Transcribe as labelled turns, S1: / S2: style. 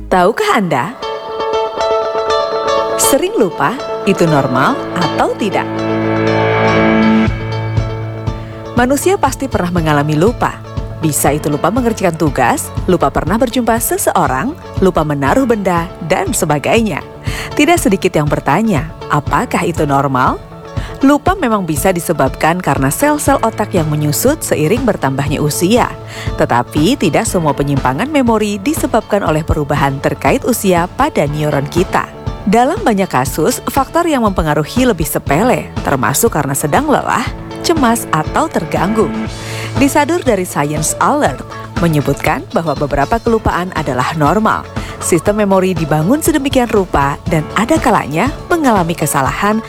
S1: Tahukah Anda? Sering lupa itu normal atau tidak? Manusia pasti pernah mengalami lupa. Bisa itu lupa mengerjakan tugas, lupa pernah berjumpa seseorang, lupa menaruh benda, dan sebagainya. Tidak sedikit yang bertanya, apakah itu normal? Lupa memang bisa disebabkan karena sel-sel otak yang menyusut seiring bertambahnya usia. Tetapi tidak semua penyimpangan memori disebabkan oleh perubahan terkait usia pada neuron kita. Dalam banyak kasus, faktor yang mempengaruhi lebih sepele, termasuk karena sedang lelah, cemas, atau terganggu. Disadur dari Science Alert menyebutkan bahwa beberapa kelupaan adalah normal. Sistem memori dibangun sedemikian rupa dan ada kalanya mengalami kesalahan